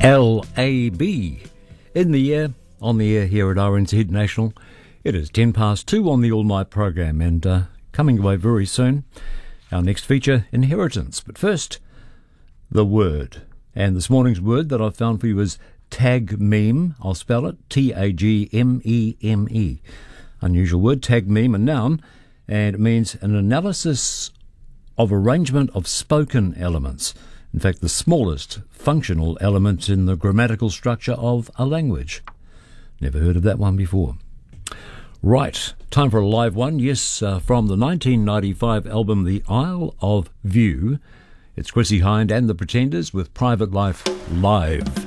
LAB in the air, on the air here at RNZ National. It is 2:10 on the all-night program, and coming away very soon, our next feature, Inheritance. But first, the word. And this morning's word that I've found for you is tag meme. I'll spell it Tagmeme. Unusual word, tag meme, a noun, and it means an analysis of arrangement of spoken elements. In fact, the smallest functional element in the grammatical structure of a language. Never heard of that one before. Right, time for a live one. Yes, from the 1995 album The Isle of View. It's Chrissie Hynde and the Pretenders with Private Life Live.